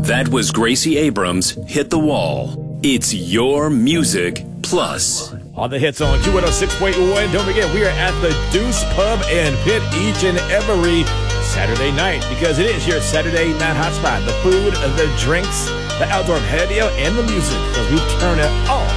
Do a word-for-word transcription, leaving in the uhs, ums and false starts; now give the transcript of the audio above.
That was Gracie Abrams' Hit the Wall. It's your music plus. On the hits on Q one oh six point one. Don't forget, we are at the Deuce Pub and Pit each and every Saturday night, because it is your Saturday night hotspot. The food, the drinks, the outdoor patio, and the music, because we turn it all